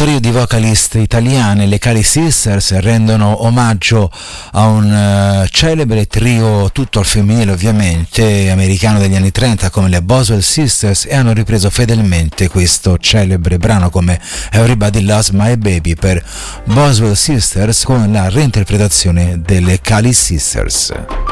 trio di vocalist italiane, le Cali Sisters, rendono omaggio a un celebre trio tutto al femminile ovviamente, americano degli anni 30 come le Boswell Sisters, e hanno ripreso fedelmente questo celebre brano come Everybody Loves My Baby per Boswell Sisters con la reinterpretazione delle Cali Sisters.